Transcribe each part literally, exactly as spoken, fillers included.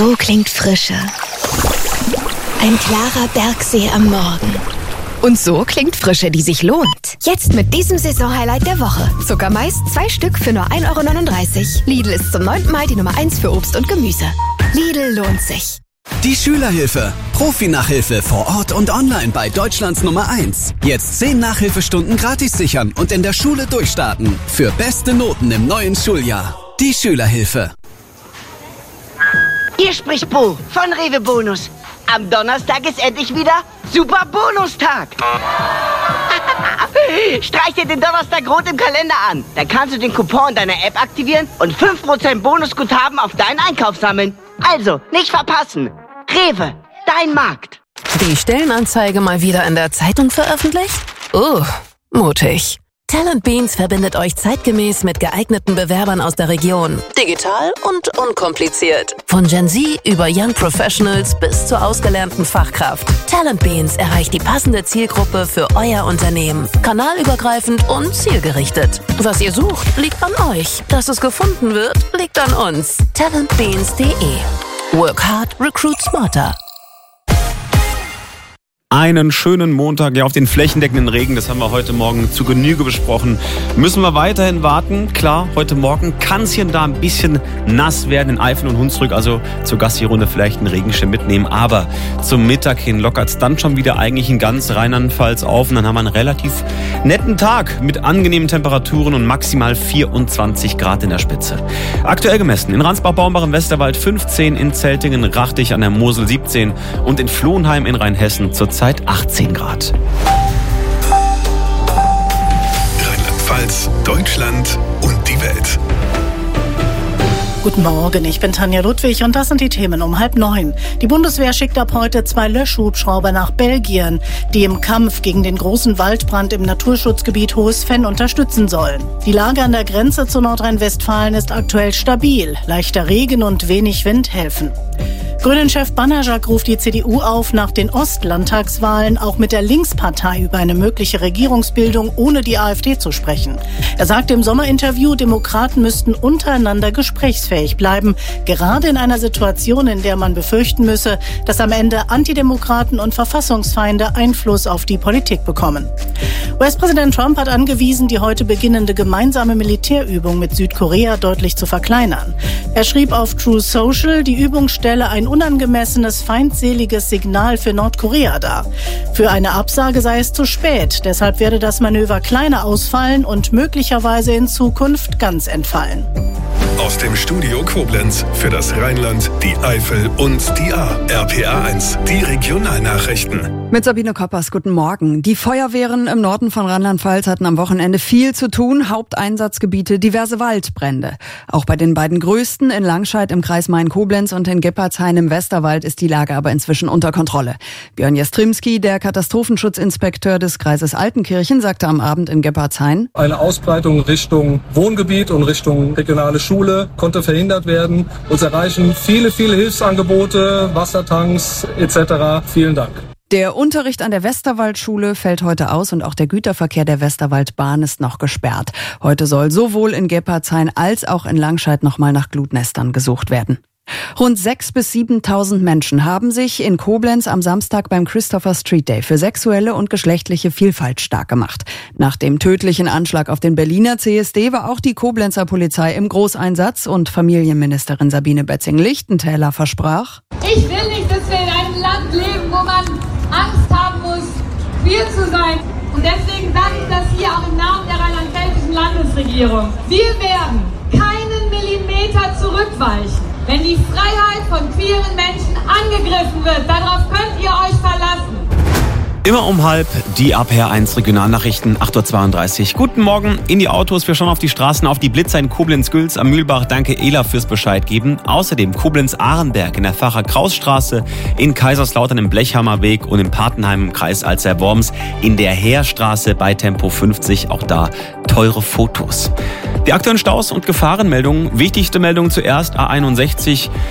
So klingt Frische. Ein klarer Bergsee am Morgen. Und so klingt Frische, die sich lohnt. Jetzt mit diesem Saisonhighlight der Woche. Zuckermais, zwei Stück für nur ein Euro neununddreißig. Lidl ist zum neunten Mal die Nummer eins für Obst und Gemüse. Lidl lohnt sich. Die Schülerhilfe. Profi-Nachhilfe vor Ort und online bei Deutschlands Nummer eins. Jetzt zehn Nachhilfestunden gratis sichern und in der Schule durchstarten. Für beste Noten im neuen Schuljahr. Die Schülerhilfe. Hier spricht Bo von Rewe Bonus. Am Donnerstag ist endlich wieder Super Bonustag. Streich dir den Donnerstag rot im Kalender an. Dann kannst du den Coupon in deiner App aktivieren und fünf Prozent Bonusguthaben auf deinen Einkauf sammeln. Also, nicht verpassen. Rewe, dein Markt. Die Stellenanzeige mal wieder in der Zeitung veröffentlicht? Oh, mutig. Talent Beans verbindet euch zeitgemäß mit geeigneten Bewerbern aus der Region. Digital und unkompliziert. Von Gen Z über Young Professionals bis zur ausgelernten Fachkraft. Talent Beans erreicht die passende Zielgruppe für euer Unternehmen. Kanalübergreifend und zielgerichtet. Was ihr sucht, liegt an euch. Dass es gefunden wird, liegt an uns. talent beans punkt de. Work hard, recruit smarter. Einen schönen Montag, ja, auf den flächendeckenden Regen, das haben wir heute Morgen zu Genüge besprochen. Müssen wir weiterhin warten. Klar, heute Morgen kann es hier und da ein bisschen nass werden in Eifel und Hunsrück, also zur Gassi-Runde vielleicht einen Regenschirm mitnehmen. Aber zum Mittag hin lockert es dann schon wieder eigentlich in ganz Rheinland-Pfalz auf und dann haben wir einen relativ netten Tag mit angenehmen Temperaturen und maximal vierundzwanzig Grad in der Spitze. Aktuell gemessen in Ransbach-Baumbach im Westerwald fünfzehn, in Zeltingen, Rachtich an der Mosel siebzehn und in Flohenheim in Rheinhessen zurzeit achtzehn Grad. Rheinland-Pfalz, Deutschland und die Welt. Guten Morgen, ich bin Tanja Ludwig und das sind die Themen um halb neun. Die Bundeswehr schickt ab heute zwei Löschhubschrauber nach Belgien, die im Kampf gegen den großen Waldbrand im Naturschutzgebiet Hohes Venn unterstützen sollen. Die Lage an der Grenze zu Nordrhein-Westfalen ist aktuell stabil. Leichter Regen und wenig Wind helfen. Grünen-Chef Banajak ruft die C D U auf, nach den Ostlandtagswahlen auch mit der Linkspartei über eine mögliche Regierungsbildung ohne die AfD zu sprechen. Er sagte im Sommerinterview, Demokraten müssten untereinander gesprächsfähig bleiben, gerade in einer Situation, in der man befürchten müsse, dass am Ende Antidemokraten und Verfassungsfeinde Einfluss auf die Politik bekommen. U S-Präsident Trump hat angewiesen, die heute beginnende gemeinsame Militärübung mit Südkorea deutlich zu verkleinern. Er schrieb auf Truth Social, die Übung stelle ein unangemessenes, feindseliges Signal für Nordkorea dar. Für eine Absage sei es zu spät, deshalb werde das Manöver kleiner ausfallen und möglicherweise in Zukunft ganz entfallen. Aus dem Studio Koblenz für das Rheinland, die Eifel und die A. R P A eins, die Regionalnachrichten. Mit Sabine Koppers, guten Morgen. Die Feuerwehren im Norden von Rheinland-Pfalz hatten am Wochenende viel zu tun. Haupteinsatzgebiete diverse Waldbrände. Auch bei den beiden größten in Langscheid im Kreis Main-Koblenz und in Geppardshain im Westerwald ist die Lage aber inzwischen unter Kontrolle. Björn Jastrimski, der Katastrophenschutzinspekteur des Kreises Altenkirchen, sagte am Abend in Geppardshain: Eine Ausbreitung Richtung Wohngebiet und Richtung regionale Schule konnte verhindert werden. Uns erreichen viele, viele Hilfsangebote, Wassertanks et cetera. Vielen Dank. Der Unterricht an der Westerwaldschule fällt heute aus und auch der Güterverkehr der Westerwaldbahn ist noch gesperrt. Heute soll sowohl in Geppardshain als auch in Langscheid nochmal nach Glutnestern gesucht werden. Rund sechstausend bis siebentausend Menschen haben sich in Koblenz am Samstag beim Christopher Street Day für sexuelle und geschlechtliche Vielfalt stark gemacht. Nach dem tödlichen Anschlag auf den Berliner C S D war auch die Koblenzer Polizei im Großeinsatz und Familienministerin Sabine Betzing-Lichtentäler versprach: Ich will nicht, dass wir in einem Land leben, wo man Angst haben muss, queer zu sein. Und deswegen sage ich das hier auch im Namen der rheinland-pfälzischen Landesregierung. Wir werden keinen Millimeter zurückweichen, wenn die Freiheit von queeren Menschen angegriffen wird. Darauf könnt ihr euch verlassen. Immer um halb die A P R eins Regionalnachrichten, acht Uhr zweiunddreißig. Guten Morgen in die Autos. Wir schauen auf die Straßen, auf die Blitzer in Koblenz-Gülz am Mühlbach. Danke Ela fürs Bescheid geben. Außerdem Koblenz-Ahrenberg in der Pfarrer-Kraus-Straße, in Kaiserslautern im Blechhammerweg und in Patenheim im Kreis Alzey-Worms in der Heerstraße bei Tempo fünfzig. Auch da teure Fotos. Die aktuellen Staus und Gefahrenmeldungen. Wichtigste Meldung zuerst A einundsechzig.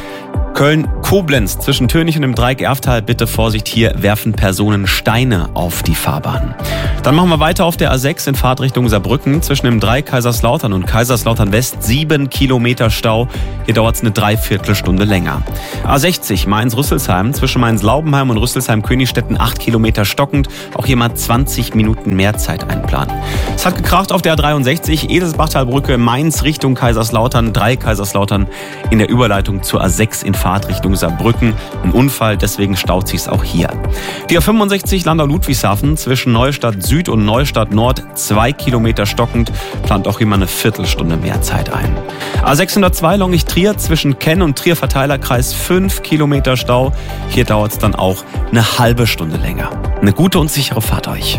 Köln-Koblenz zwischen Tönig und dem Dreieck Erftal. Bitte Vorsicht, hier werfen Personen Steine auf die Fahrbahn. Dann machen wir weiter auf der A sechs in Fahrtrichtung Saarbrücken. Zwischen dem Dreieck Kaiserslautern und Kaiserslautern West sieben Kilometer Stau. Hier dauert es eine Dreiviertelstunde länger. A sechzig Mainz-Rüsselsheim zwischen Mainz-Laubenheim und Rüsselsheim-Königstetten acht Kilometer stockend. Auch hier mal zwanzig Minuten mehr Zeit einplanen. Es hat gekracht auf der A dreiundsechzig Edelsbachtalbrücke Mainz Richtung Kaiserslautern. Dreieck Kaiserslautern in der Überleitung zur A sechs in Fahrtrichtung Saarbrücken. Ein Unfall, deswegen staut sich's auch hier. Die A fünfundsechzig Landau-Ludwigshafen zwischen Neustadt Süd und Neustadt Nord zwei Kilometer stockend, plant auch immer eine Viertelstunde mehr Zeit ein. A sechshundertzwei Longich-Trier zwischen Kenn und Trier-Verteilerkreis fünf Kilometer Stau. Hier dauert es dann auch eine halbe Stunde länger. Eine gute und sichere Fahrt euch.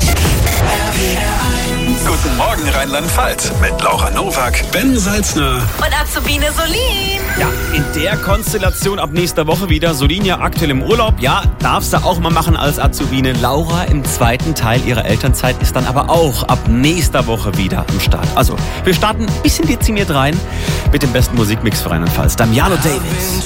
Guten Morgen Rheinland-Pfalz mit Laura Nowak, Ben Salzner Und Azubine Solin. Ja, in der Konstellation ab nächster Woche wieder. Solin ja aktuell im Urlaub. Ja, darf sie auch mal machen als Azubine. Laura im zweiten Teil ihrer Elternzeit ist dann aber auch ab nächster Woche wieder am Start. Also, wir starten ein bisschen dezimiert rein mit dem besten Musikmix für Rheinland-Pfalz. Damiano Davis.